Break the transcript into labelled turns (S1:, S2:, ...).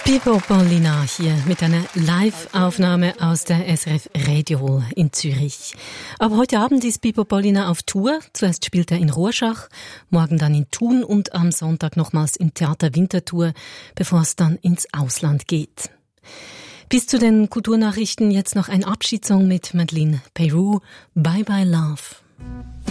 S1: Pipo Pollina hier mit einer Live-Aufnahme aus der SRF Radio Hall in Zürich. Aber heute Abend ist Pipo Pollina auf Tour. Zuerst spielt er in Rorschach, morgen dann in Thun und am Sonntag nochmals im Theater Winterthur, bevor es dann ins Ausland geht. Bis zu den Kulturnachrichten jetzt noch ein Abschiedssong mit Madeleine Peyrou, Bye Bye Love.